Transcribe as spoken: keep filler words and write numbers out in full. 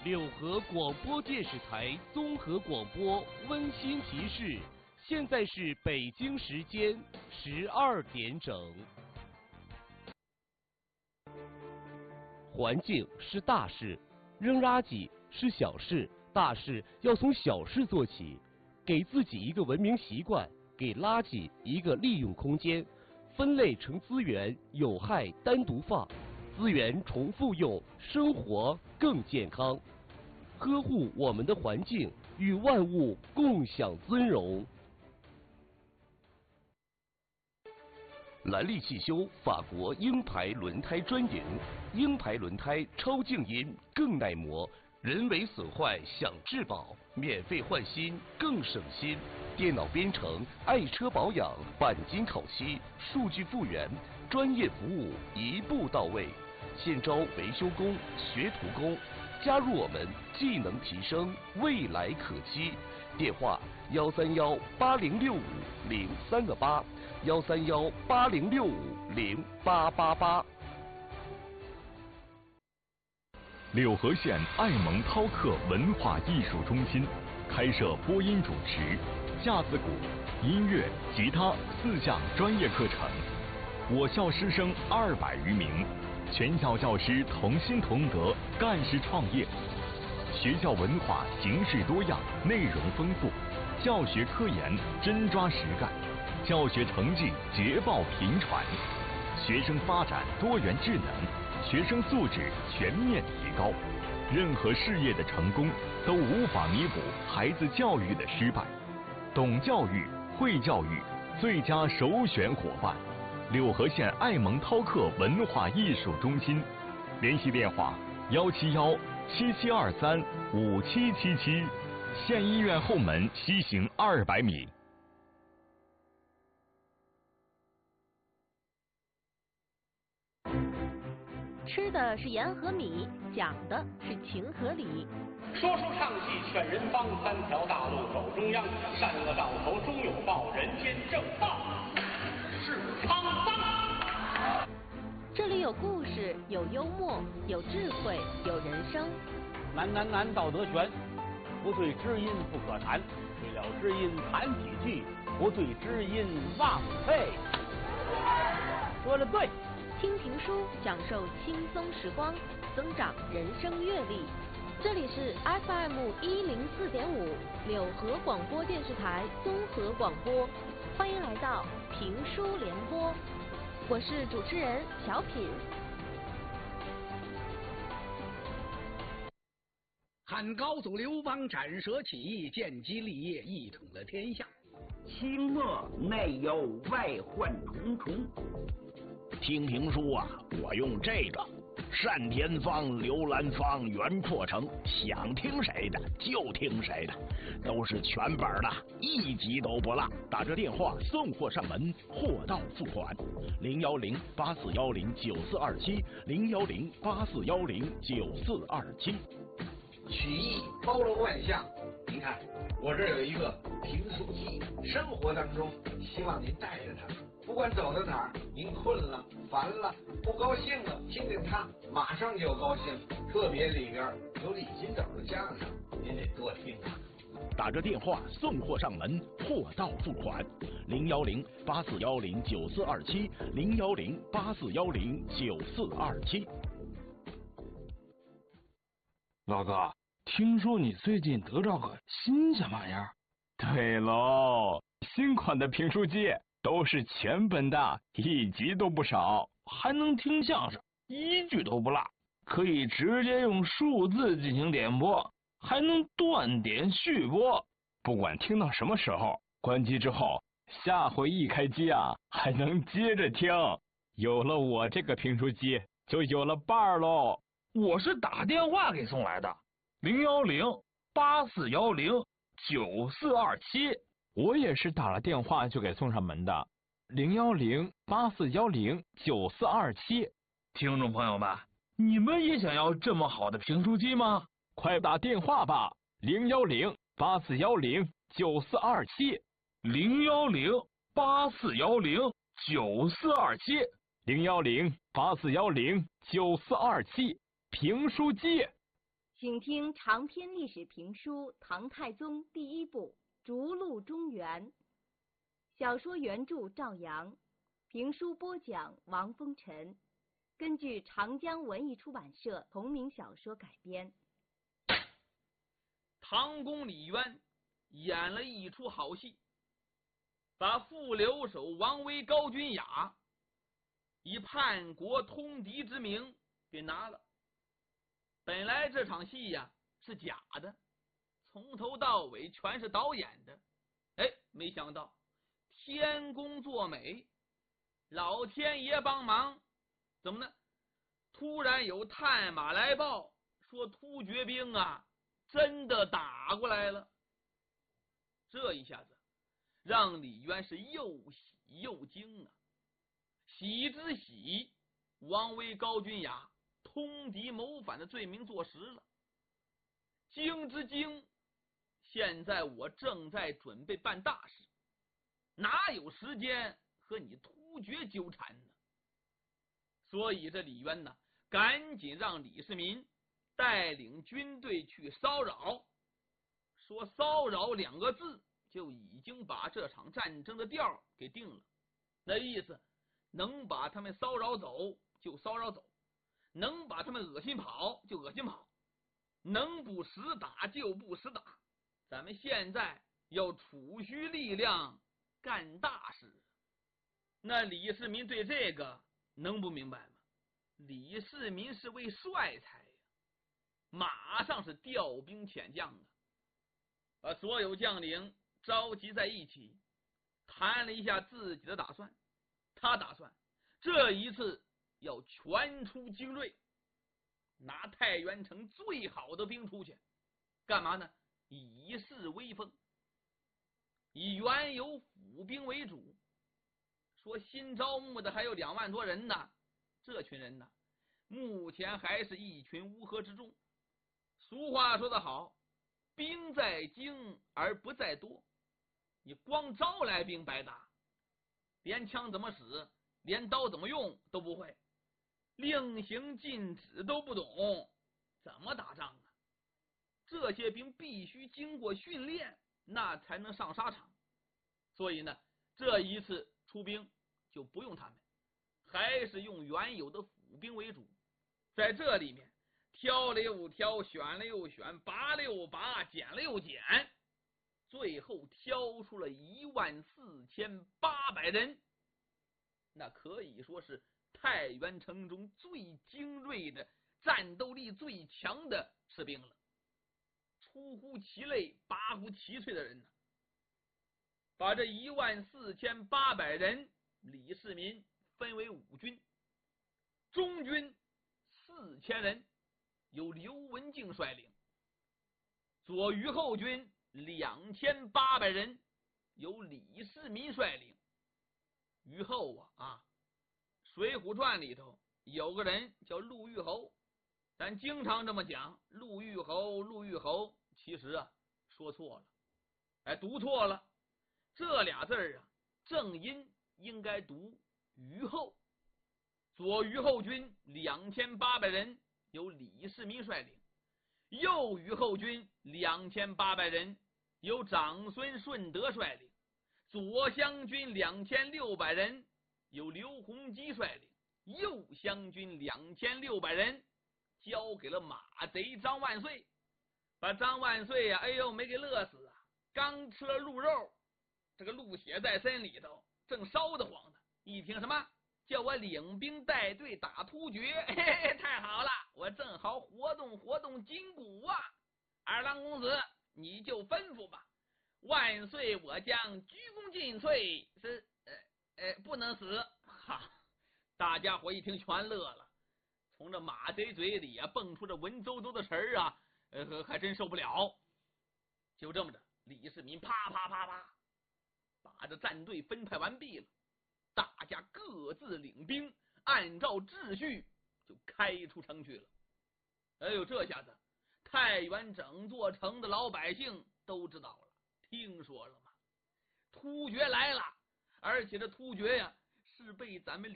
柳河广播电视台综合广播温馨提示：现在是北京时间十二点整。环境是大事，扔垃圾是小事，大事要从小事做起。给自己一个文明习惯，给垃圾一个利用空间，分类成资源，有害单独放，资源重复用，生活更健康。呵护我们的环境，与万物共享尊荣。兰利汽修法国鹰牌轮胎专营，鹰牌轮胎超静音，更耐磨，人为损坏享质保，免费换新更省心。电脑编程，爱车保养，钣金烤漆，数据复原，专业服务一步到位。现招维修工、学徒工，加入我们，技能提升，未来可期。电话：幺三幺八零六五零三个八，幺三幺八零六五零八八八。 柳河县爱蒙涛克文化艺术中心开设播音主持、架子鼓、音乐、吉他四项专业课程。我校师生二百余名，全校教师同心同德，干事创业。学校文化形式多样，内容丰富，教学科研真抓实干，教学成绩捷报频传，学生发展多元智能，学生素质全面提高。任何事业的成功都无法弥补孩子教育的失败。懂教育、会教育，最佳首选伙伴。柳河县爱蒙涛克文化艺术中心，联系电话：幺七幺七七二三五七七七，县医院后门西行二百米。 吃的是盐和米，讲的是情和理。 说书唱戏劝人方，三条大路走中央，善恶到头终有报，人间正道是沧桑。 这里有故事，有幽默，有智慧，有人生。 难难难，道德悬，不对知音不可谈，对了知音谈几句，不对知音忘废。说的对。 听评书，享受轻松时光，增长人生阅历。这里是 F M 一零四点五柳河广播电视台综合广播，欢迎来到评书联播，我是主持人小品。 汉高祖刘邦斩蛇起义，建基立业，一统了天下。 清末内忧外患重重。 听评书啊，我用这个单田芳、刘兰芳、袁阔成，想听谁的就听谁的，都是全本的，一集都不落。打这电话送货上门，货到付款。零幺零八四幺零九四二七，零幺零八四幺零九四二七。 曲艺包罗万象，您看我这有一个评书机，生活当中希望您带着它。不管走到哪儿，您困了、烦了、不高兴了，听听它，马上就高兴。特别里边有李金斗的相声，您得多听啊。 打着电话送货上门，货到付款。零幺零八四幺零九四二七，零幺零八四幺零九四二七。 老哥，听说你最近得着个新鲜玩意儿？ 对喽，新款的评书机。都是全本的，一集都不少， 还能听相声，一句都不落，可以直接用数字进行点播，还能断点续播。 不管听到什么时候，关机之后，下回一开机啊，还能接着听。有了我这个评书机，就有了伴儿喽。 我是打电话给送来的，零幺零八四幺零九四二七。 我也是打了电话就给送上门的，零幺零八四幺零九四二七。 听众朋友们，你们也想要这么好的评书机吗？ 快打电话吧，零幺零八四幺零九四二七， 零幺零八四幺零九四二七， 零幺零八四幺零九四二七。评书机。 请听长篇历史评书《唐太宗》第一部《逐鹿中原》，小说原著赵阳，评书播讲王风尘，根据长江文艺出版社同名小说改编。 唐公李渊演了一出好戏，把副留守王威、高君雅以叛国通敌之名给拿了。本来这场戏呀是假的，从头到尾全是导演的。哎，没想到天公作美，老天爷帮忙，怎么呢？突然有探马来报说突厥兵啊真的打过来了。这一下子让李渊是又喜又惊啊！喜之喜，王威、高君雅通敌谋反的罪名坐实了；惊之惊，现在我正在准备办大事，哪有时间和你突厥纠缠呢？所以这李渊呢，赶紧让李世民带领军队去骚扰。说骚扰两个字就已经把这场战争的调给定了。那意思，能把他们骚扰走就骚扰走，能把他们恶心跑就恶心跑，能不实打就不实打。咱们现在要储蓄力量干大事。那李世民对这个能不明白吗？李世民是位帅才呀，马上是调兵遣将啊，把所有将领召集在一起，谈了一下自己的打算。他打算这一次要全出精锐，拿太原城最好的兵出去，干嘛呢？以示威风。以原有府兵为主，说新招募的还有两万多人呢，这群人呢，目前还是一群乌合之众。俗话说得好，兵在精而不在多。你光招来兵白打，连枪怎么使，连刀怎么用都不会，令行禁止都不懂，怎么打仗啊？这些兵必须经过训练，那才能上沙场。所以呢，这一次出兵就不用他们，还是用原有的府兵为主。在这里面挑了又挑，选了又选，拔了又拔，剪了又剪，最后挑出了一万四千八百人，那可以说是太原城中最精锐的、战斗力最强的士兵了。出乎其类，拔乎其萃的人呢，把这一万四千八百人，李世民分为五军，中军四千人，由刘文静率领；左虞后军两千八百人，由李世民率领。虞后啊啊，《水浒传》里头有个人叫陆虞侯，咱经常这么讲，陆虞侯，陆虞侯，其实啊说错了，哎，读错了。这俩字儿啊，正音应该读虞后。左虞后军两千八百人，由李世民率领；右虞后军两千八百人，由长孙顺德率领；左厢军两千六百人，由刘洪基率领；右厢军两千六百人，交给了马贼张万岁。把张万岁呀、啊，哎呦，没给乐死啊！刚吃了鹿肉，这个鹿血在身里头，正烧得慌呢。一听什么叫我领兵带队打突厥，嘿嘿，太好了，我正好活动活动筋骨啊！二郎公子，你就吩咐吧。万岁，我将鞠躬尽瘁，是呃呃不能死。哈！大家伙一听全乐了，从这马贼嘴里啊蹦出这文绉绉的词儿啊，呃还真受不了。就这么着，李世民啪啪啪啪，把这战队分派完毕了。大家各自领兵，按照秩序就开出城去了。哎呦，这下子太原整座城的老百姓都知道了，听说了吗？突厥来了，而且这突厥呀是被咱们